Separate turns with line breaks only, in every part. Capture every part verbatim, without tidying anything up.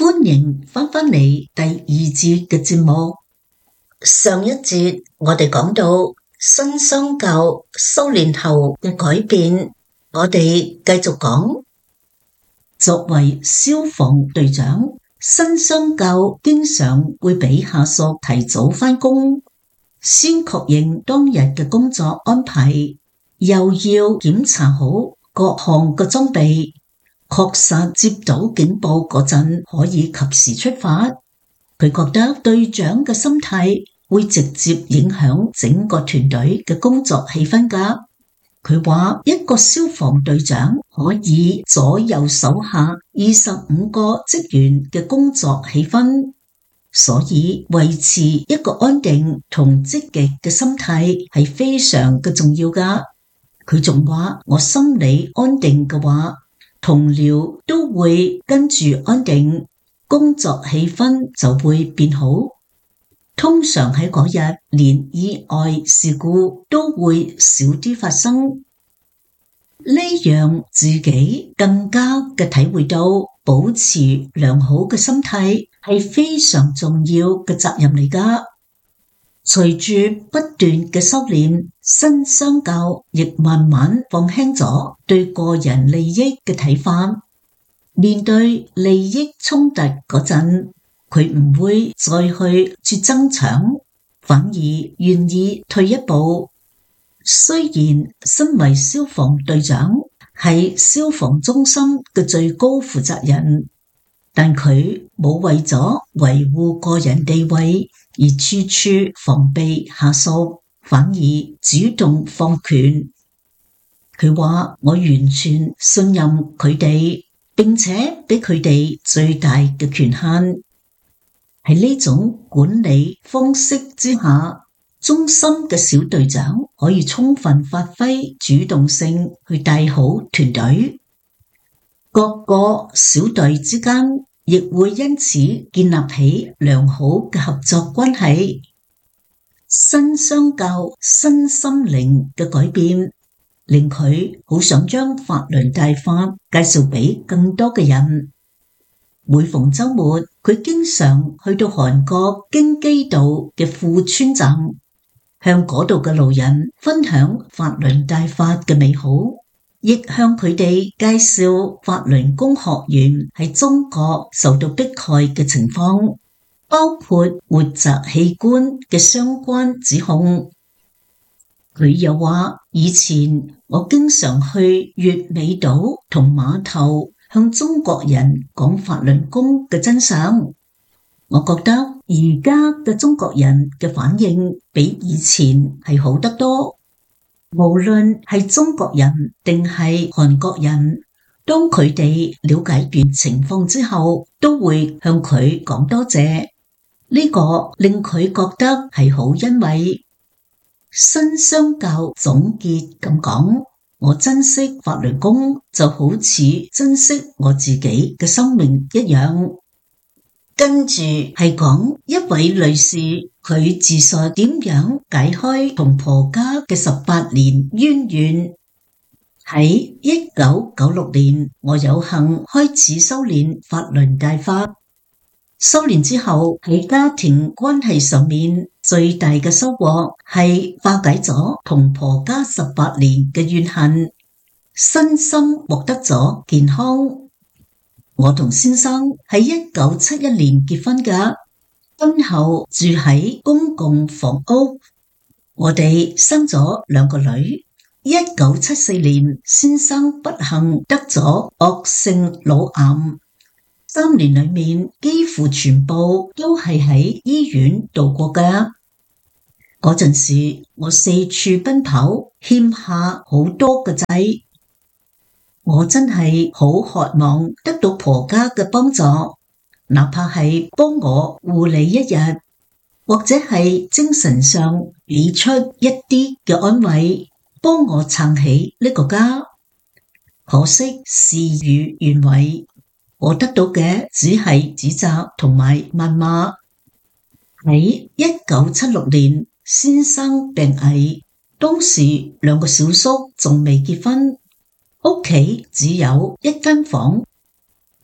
歡迎返返嚟第二節嘅節目。上一節我哋講到新相教修煉後嘅改變，我哋繼續講。作為消防隊長，新相教經常會俾下屬提早返工，先確認當日嘅工作安排，又要檢查好各項嘅裝備，確實接到警報嗰陣可以及時出發。佢覺得隊長嘅心態會直接影響整個團隊嘅工作氣氛㗎。佢話一個消防隊長可以左右手下二十五個職員嘅工作氣氛，所以維持一個安定同積極嘅心態係非常嘅重要㗎。佢仲話我心理安定嘅話，同僚都會跟住安定，工作氣氛就會變好。通常喺嗰日，連意外事故都會少啲發生。呢樣自己更加嘅體會到，保持良好嘅心態係非常重要嘅責任嚟㗎。隨住不斷嘅修煉，新相教亦慢慢放輕咗對個人利益嘅睇法。面對利益衝突嗰陣，佢唔會再去去爭搶，反而願意退一步。雖然身為消防隊長係消防中心嘅最高負責人，但佢冇為咗維護個人地位而處處防備下屬，反而主動放權。佢話我完全信任佢哋，並且俾佢哋最大嘅權限。喺呢種管理方式之下，中心嘅小隊長可以充分發揮主動性去帶好團隊，各個小隊之間亦會因此建立起良好嘅合作關係。新相教新心靈嘅改變，令佢好想將法輪大法介紹俾更多嘅人。每逢周末，佢經常去到韓國京畿道嘅富川站，向嗰度嘅路人分享法輪大法嘅美好，亦向佢哋介紹法輪功學員喺中國受到迫害嘅情況，包括活摘器官嘅相關指控。佢又話，以前我經常去月尾島同碼頭向中國人講法輪功嘅真相。我覺得而家嘅中國人嘅反應比以前係好得多，無論係中國人定係韓國人，當佢哋了解完情況之後，都會向佢講多謝。呢個令佢覺得係好欣慰。新相教總結咁講，我珍惜法輪功就好似珍惜我自己嘅生命一樣。跟住係講一位女士，佢自述點樣解開同婆家嘅十八年淵源。喺一九九六年，我有幸開始修煉法輪大法。修煉之後，喺家庭關係上面最大嘅收穫係化解咗同婆家十八年嘅怨恨，身心獲得咗健康。我同先生喺一九七一年結婚㗎，婚後住喺公共房屋。我哋生咗兩個女。一九七四年，先生不幸得咗惡性腦癌，三年裏面幾乎全部都係喺醫院度過㗎。嗰陣時，我四處奔跑，欠下好多個仔。我真係好渴望得到婆家嘅幫助，哪怕係幫我護理一日，或者係精神上俾出一啲嘅安慰，幫我撐起呢個家。可惜事與願違，我得到嘅只係指責同埋謾罵。喺一九七六年，先生病危，當時兩個小叔仲未結婚。屋企只有一間房，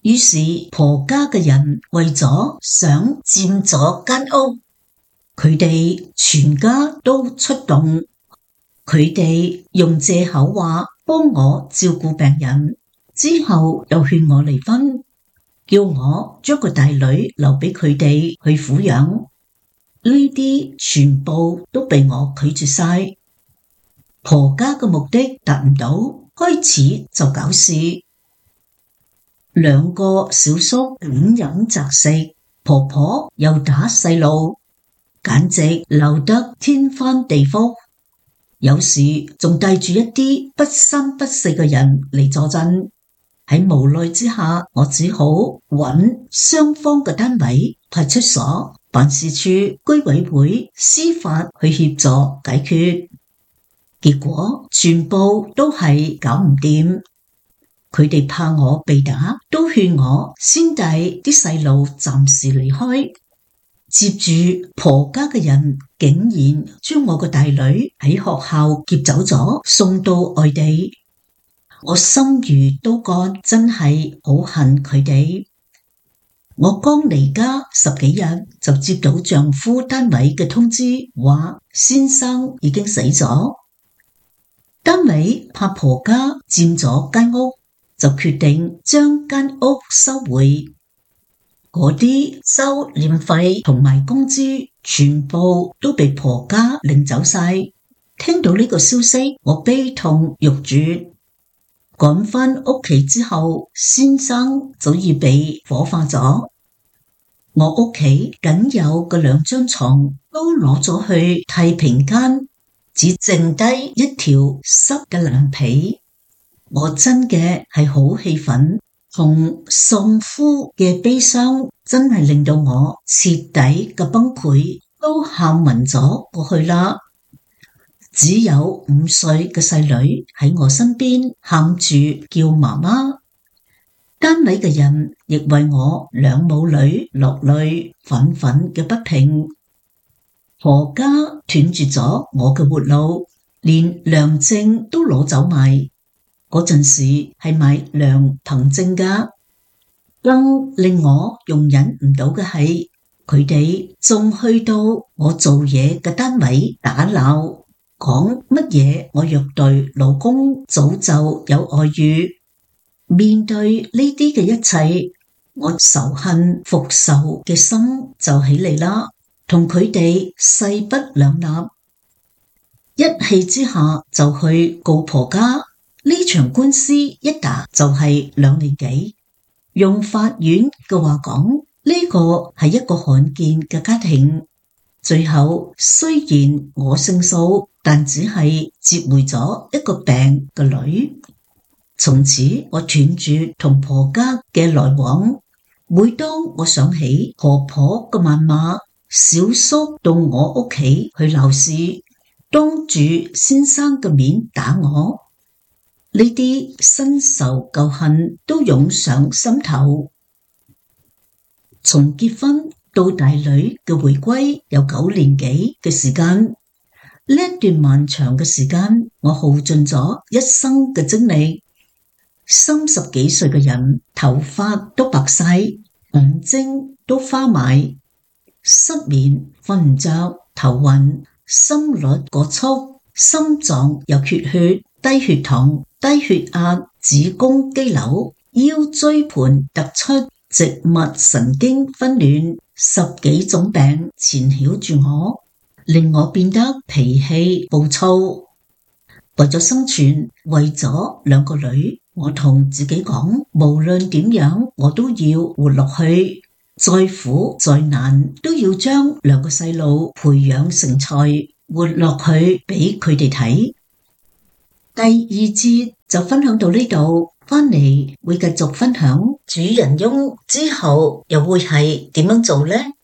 於是婆家嘅人為咗想佔咗間屋，佢哋全家都出動，佢哋用借口話幫我照顧病人，之後又勸我離婚，叫我將個大女留俾佢哋去撫養。呢啲全部都被我拒絕晒。婆家嘅目的達唔到，開始就搞事。兩個小叔亂飲擇食，婆婆又打細路，簡直鬧得天翻地覆。有時仲帶住一啲不三不四嘅人嚟助陣。喺無奈之下，我只好揾雙方嘅單位、派出所、辦事處、居委會、司法去協助解決。結果全部都係搞唔掂。佢哋怕我被打，都勸我先帶啲細路暫時離開。接住婆家嘅人竟然將我個大女喺學校劫走咗，送到外地。我心如刀割，真係好恨佢哋。我剛離家十幾日就接到丈夫單位嘅通知，話先生已經死咗。單位怕婆家佔咗間屋，就決定將間屋收回。嗰啲收殮費同埋工資全部都被婆家領走晒。聽到呢個消息，我悲痛欲絕。趕返屋企之後，先生早已被火化咗。我屋企僅有嘅兩張床都攞咗去太平間，只剩低一條濕嘅爛被。我真嘅係好氣憤，同喪夫嘅悲傷真係令到我徹底嘅崩潰，都喊暈咗過去啦。只有五歲嘅細女喺我身邊喊住叫媽媽。單位嘅人亦為我兩母女落淚，憤憤嘅不平。婆家斷絕咗我嘅活路，連良證都攞走埋。嗰陣時係買良憑證㗎。更令我容忍唔到嘅係，佢哋仲去到我做嘢嘅單位打鬧，講乜嘢我虐待老公，早就有外遇。面對呢啲嘅一切，我仇恨復仇嘅心就起嚟啦，同佢哋勢不兩立，一氣之下就去告婆家。呢場官司一打就係兩年幾。用法院嘅話講，呢個係一個罕見嘅家庭。最後雖然我勝訴，但只係接回咗一個病嘅女。從此我斷絕同婆家嘅來往。每當我想起婆婆嘅謾罵，小叔到我屋企去鬧事，當住先生嘅面打我，呢啲新仇舊恨都湧上心頭。從結婚到大女嘅回歸有九年幾嘅時間，呢一段漫長嘅時間，我耗盡咗一生嘅精力。三十幾歲嘅人，頭髮都白晒，眼睛都花埋，失眠、瞓唔着、頭暈，心率過速，心臟有缺血、低血糖、低血壓、子宮肌瘤、腰椎盤突出、植物神經紛亂，十幾種病纏繞住我，令我變得脾氣暴躁。為咗生存，為咗兩個女，我同自己講，無論點樣，我都要活落去，再苦再難，都要將兩個細路培養成才，活落去俾佢哋睇。第二節就分享到呢度，翻嚟會繼續分享主人翁之後又會係點樣做呢？